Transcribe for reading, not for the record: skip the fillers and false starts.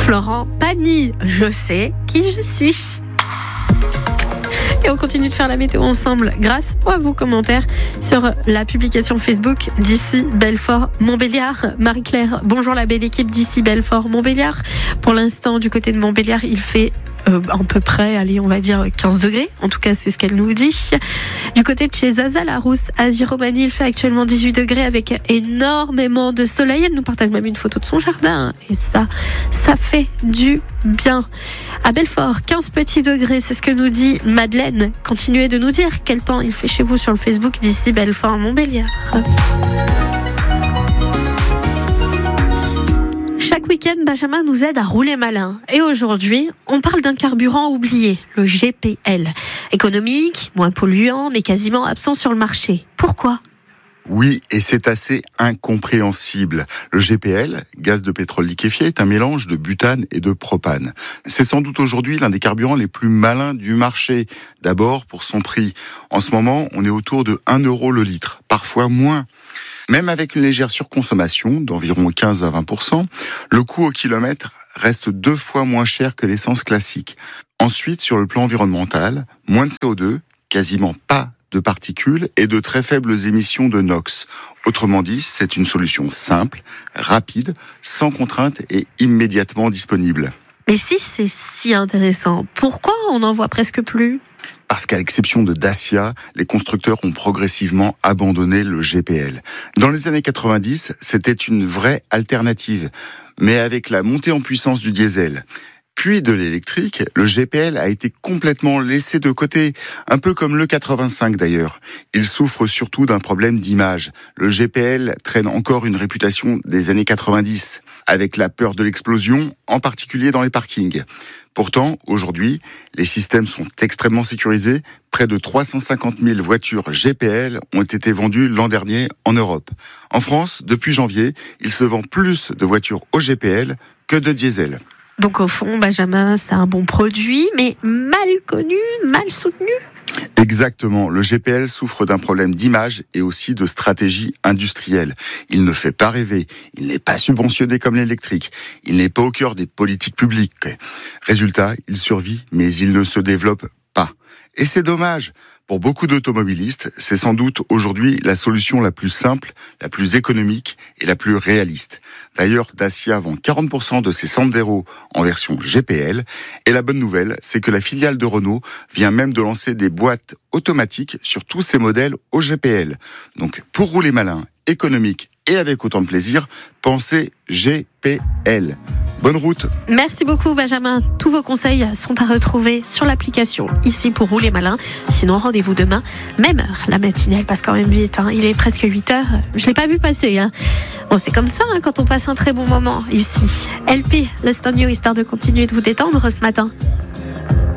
Florent Pagny, je sais qui je suis. Et on continue de faire la météo ensemble grâce à vos commentaires sur la publication Facebook d'ici Belfort-Montbéliard. Marie-Claire, bonjour la belle équipe d'ici Belfort-Montbéliard. Pour l'instant, du côté de Montbéliard, il fait à peu près, allez, on va dire 15 degrés. En tout cas, c'est ce qu'elle nous dit. Du côté de chez Zaza Larousse, à Giromagny, il fait actuellement 18 degrés avec énormément de soleil. Elle nous partage même une photo de son jardin. Et ça fait du bien. À Belfort, 15 petits degrés, c'est ce que nous dit Madeleine. Continuez de nous dire quel temps il fait chez vous sur le Facebook d'ici Belfort-Montbéliard. Chaque week-end, Benjamin nous aide à rouler malin. Et aujourd'hui, on parle d'un carburant oublié, le GPL. Économique, moins polluant, mais quasiment absent sur le marché. Pourquoi ? Oui, et c'est assez incompréhensible. Le GPL, gaz de pétrole liquéfié, est un mélange de butane et de propane. C'est sans doute aujourd'hui l'un des carburants les plus malins du marché. D'abord, pour son prix. En ce moment, on est autour de 1 € le litre, parfois moins. Même avec une légère surconsommation d'environ 15 à 20%, le coût au kilomètre reste 2 fois moins cher que l'essence classique. Ensuite, sur le plan environnemental, moins de CO2, quasiment pas de particules et de très faibles émissions de NOx. Autrement dit, c'est une solution simple, rapide, sans contrainte et immédiatement disponible. Mais si c'est si intéressant, pourquoi on n'en voit presque plus ? Parce qu'à l'exception de Dacia, les constructeurs ont progressivement abandonné le GPL. Dans les années 90, c'était une vraie alternative, mais avec la montée en puissance du diesel, puis de l'électrique, le GPL a été complètement laissé de côté, un peu comme le 85 d'ailleurs. Il souffre surtout d'un problème d'image. Le GPL traîne encore une réputation des années 90, avec la peur de l'explosion, en particulier dans les parkings. Pourtant, aujourd'hui, les systèmes sont extrêmement sécurisés. Près de 350 000 voitures GPL ont été vendues l'an dernier en Europe. En France, depuis janvier, il se vend plus de voitures au GPL que de diesel. Donc au fond, Benjamin, c'est un bon produit, mais mal connu, mal soutenu. Exactement. Le GPL souffre d'un problème d'image et aussi de stratégie industrielle. Il ne fait pas rêver. Il n'est pas subventionné comme l'électrique. Il n'est pas au cœur des politiques publiques. Résultat, il survit, mais il ne se développe pas. Et c'est dommage. Pour beaucoup d'automobilistes, c'est sans doute aujourd'hui la solution la plus simple, la plus économique et la plus réaliste. D'ailleurs, Dacia vend 40% de ses Sandero en version GPL. Et la bonne nouvelle, c'est que la filiale de Renault vient même de lancer des boîtes automatiques sur tous ses modèles au GPL. Donc, pour rouler malin, économique et avec autant de plaisir, pensez GPL. Bonne route. Merci beaucoup Benjamin. Tous vos conseils sont à retrouver sur l'application ici pour rouler malin. Sinon, rendez-vous demain, même heure. La matinée, elle passe quand même vite. Il est presque 8h. Je l'ai pas vu passer. Bon, c'est comme ça quand on passe un très bon moment ici. LP, Lost on You, histoire de continuer de vous détendre ce matin.